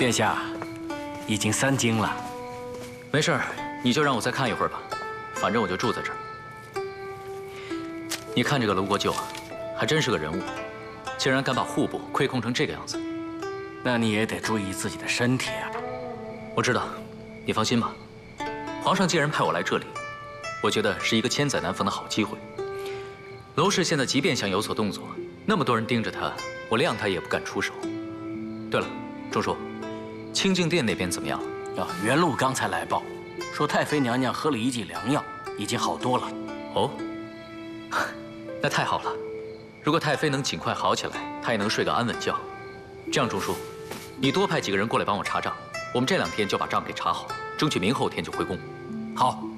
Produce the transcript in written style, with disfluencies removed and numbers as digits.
殿下，已经3更了。 没事儿，你就让我再看一会儿吧，反正我就住在这儿。你看这个卢国舅啊，还真是个人物，竟然敢把户部亏空成这个样子。 那你也得注意自己的身体啊。 我知道，你放心吧。皇上既然派我来这里，我觉得是一个千载难逢的好机会。娄氏现在即便想有所动作，那么多人盯着他，我谅他也不敢出手。对了，钟叔，清静殿那边怎么样了？ 元禄刚才来报，说太妃娘娘喝了1剂良药，已经好多了。 哦，那太好了。如果太妃能尽快好起来，她也能睡个安稳觉。这样，钟叔，你多派几个人过来帮我查账，我们这2天就把账给查好，争取明后天就回宫。 好。